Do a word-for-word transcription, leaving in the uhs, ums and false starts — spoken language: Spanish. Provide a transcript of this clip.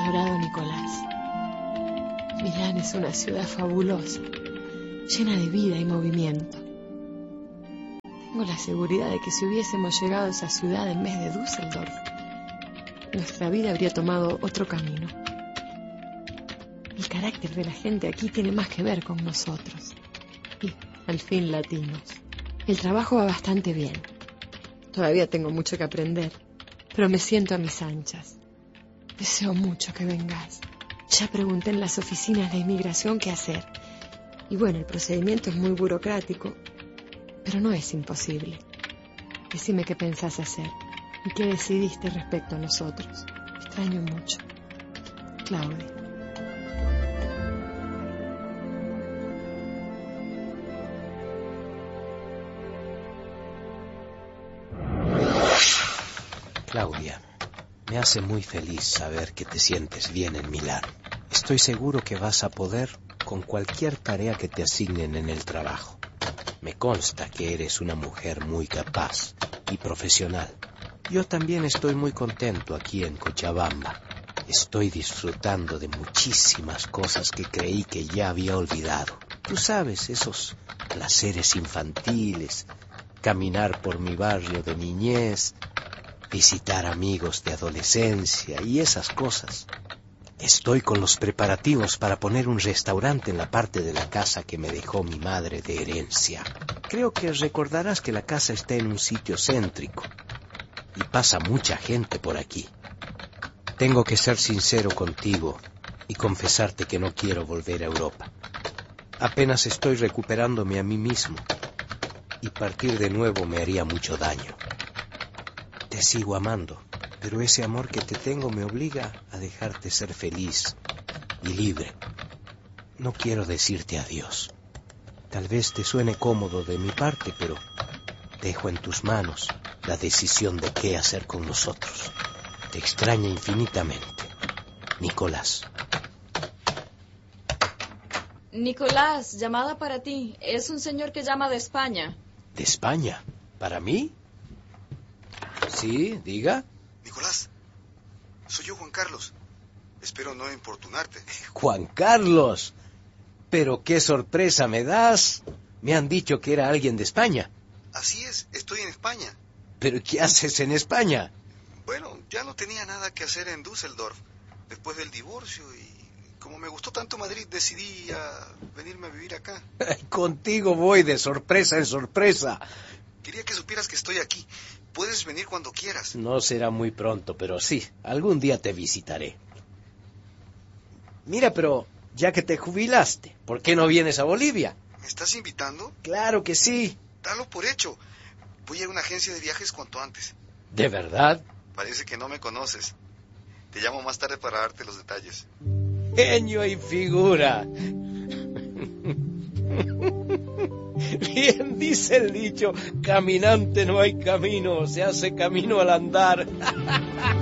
Adorado Nicolás, Milán es una ciudad fabulosa, llena de vida y movimiento. Tengo la seguridad de que si hubiésemos llegado a esa ciudad en vez de Düsseldorf, nuestra vida habría tomado otro camino. El carácter de la gente aquí tiene más que ver con nosotros. Y, al fin, latinos. El trabajo va bastante bien. Todavía tengo mucho que aprender, pero me siento a mis anchas. Deseo mucho que vengas. Ya pregunté en las oficinas de inmigración qué hacer. Y bueno, el procedimiento es muy burocrático, pero no es imposible. Decime qué pensás hacer y qué decidiste respecto a nosotros. Te extraño mucho. Claudia. Claudia, me hace muy feliz saber que te sientes bien en Milán. Estoy seguro que vas a poder con cualquier tarea que te asignen en el trabajo. Me consta que eres una mujer muy capaz y profesional. Yo también estoy muy contento aquí en Cochabamba. Estoy disfrutando de muchísimas cosas que creí que ya había olvidado. Tú sabes, esos placeres infantiles, caminar por mi barrio de niñez, visitar amigos de adolescencia y esas cosas. Estoy con los preparativos para poner un restaurante en la parte de la casa que me dejó mi madre de herencia. Creo que recordarás que la casa está en un sitio céntrico y pasa mucha gente por aquí. Tengo que ser sincero contigo y confesarte que no quiero volver a Europa. Apenas estoy recuperándome a mí mismo y partir de nuevo me haría mucho daño. Te sigo amando, pero ese amor que te tengo me obliga a dejarte ser feliz y libre. No quiero decirte adiós. Tal vez te suene cómodo de mi parte, pero dejo en tus manos la decisión de qué hacer con nosotros. Te extraña infinitamente. Nicolás. Nicolás, llamada para ti. Es un señor que llama de España. ¿De España? ¿Para mí? Sí, diga. Nicolás, soy yo, Juan Carlos. Espero no importunarte. Juan Carlos, pero qué sorpresa me das. Me han dicho que era alguien de España. Así es, estoy en España. ¿Pero qué haces en España? Bueno, ya no tenía nada que hacer en Düsseldorf después del divorcio y como me gustó tanto Madrid decidí a venirme a vivir acá. Contigo voy de sorpresa en sorpresa. Quería que supieras que estoy aquí. Puedes venir cuando quieras. No será muy pronto, pero sí, algún día te visitaré. Mira, pero ya que te jubilaste, ¿por qué no vienes a Bolivia? ¿Me estás invitando? Claro que sí. Dalo por hecho. Voy a ir a una agencia de viajes cuanto antes. ¿De verdad? Parece que no me conoces. Te llamo más tarde para darte los detalles. Genio y figura. Bien dice el dicho, caminante no hay camino, se hace camino al andar.